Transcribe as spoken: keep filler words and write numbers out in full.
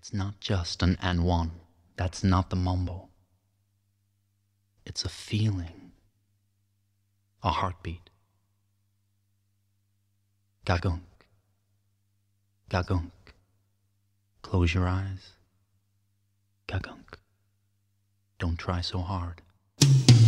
It's not just an and one. That's not the mumble. It's a feeling, a heartbeat. Gagunk, gagunk. Close your eyes. Gagunk. Don't try so hard.